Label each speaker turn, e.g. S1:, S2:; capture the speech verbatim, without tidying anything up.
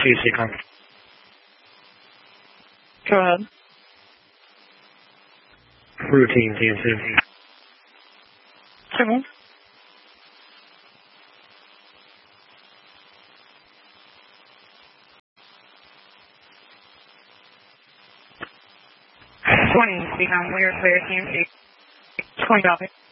S1: T sequence.
S2: Go ahead.
S1: Routine T N C.
S2: Signal. twenty, become clear, clear, T N C. twenty, copy.